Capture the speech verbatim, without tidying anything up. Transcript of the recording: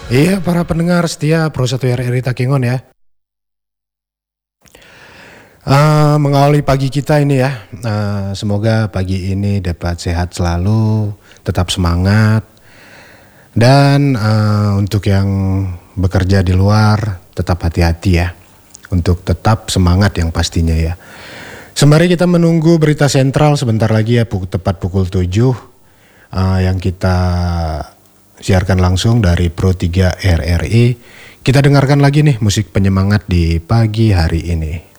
Iya, para pendengar setia Pro satu R R I Takengon ya. Uh, mengawali pagi kita ini ya, uh, semoga pagi ini dapat sehat selalu, tetap semangat. Dan uh, untuk yang bekerja di luar, tetap hati-hati ya. Untuk tetap semangat yang pastinya ya. Sembari kita menunggu berita sentral sebentar lagi ya, pukul, tepat pukul tujuh. Uh, yang kita siarkan langsung dari Pro tiga R R I. Kita dengarkan lagi nih musik penyemangat di pagi hari ini.